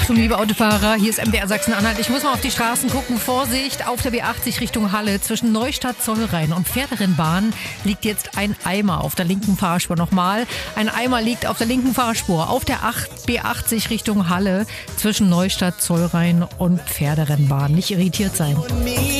Achtung, liebe Autofahrer, hier ist MDR Sachsen-Anhalt. Ich muss mal auf die Straßen gucken. Vorsicht, auf der B80 Richtung Halle zwischen Neustadt, Zollrhein und Pferderennbahn liegt jetzt ein Eimer auf der linken Fahrspur. Nochmal, ein Eimer liegt auf der linken Fahrspur auf der B80 Richtung Halle zwischen Neustadt, Zollrhein und Pferderennbahn. Nicht irritiert sein.